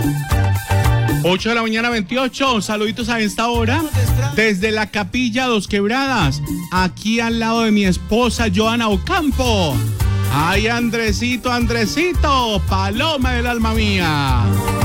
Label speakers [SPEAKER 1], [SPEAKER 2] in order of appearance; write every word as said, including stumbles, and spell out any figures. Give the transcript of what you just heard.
[SPEAKER 1] ocho de la mañana, veintiocho. Saluditos a esta hora desde la Capilla Dos Quebradas, aquí al lado de mi esposa Joana Ocampo. Ay, Andresito, Andresito, paloma del alma mía.